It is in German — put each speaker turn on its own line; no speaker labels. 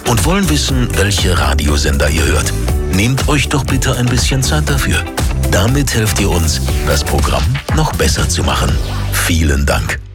und wollen wissen, welche Radiosender ihr hört. Nehmt euch doch bitte ein bisschen Zeit dafür. Damit helft ihr uns, das Programm noch besser zu machen. Vielen Dank.